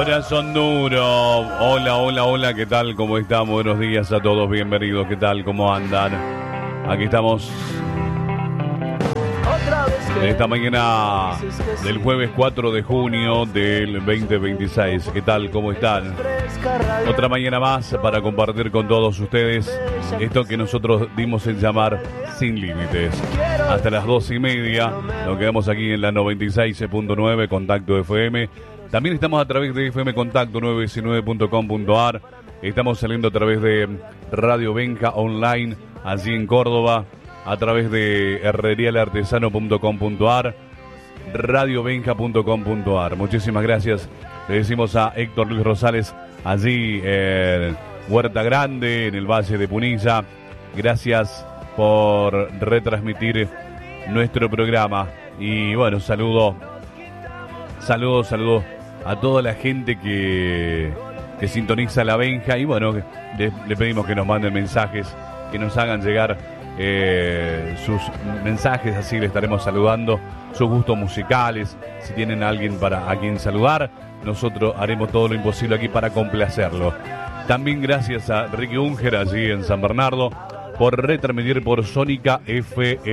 Corazón duro. Hola, hola, hola, ¿qué tal? ¿Cómo están? Buenos días a todos, bienvenidos. ¿Qué tal? ¿Cómo andan? Aquí estamos en esta mañana del jueves 4 de junio del 2026. ¿Qué tal? ¿Cómo están? Otra mañana más para compartir con todos ustedes esto que nosotros dimos en llamar Sin Límites. Hasta las 12:30 nos quedamos aquí en la 96.9 Contacto FM. También estamos a través de FM Contacto 919.com.ar. Estamos saliendo a través de Radio Benja Online, allí en Córdoba, a través de herrerialartesano.com.ar, radiobenja.com.ar. Muchísimas gracias. Le decimos a Héctor Luis Rosales, allí en Huerta Grande, en el Valle de Punilla. Gracias por retransmitir nuestro programa. Y bueno, saludos a toda la gente que sintoniza la Benja. Y bueno, le pedimos que nos manden mensajes, que nos hagan llegar sus mensajes, así le estaremos saludando, sus gustos musicales. Si tienen a alguien a quien saludar, nosotros haremos todo lo imposible aquí para complacerlo. También gracias a Ricky Unger allí en San Bernardo por retransmitir por Sónica FM.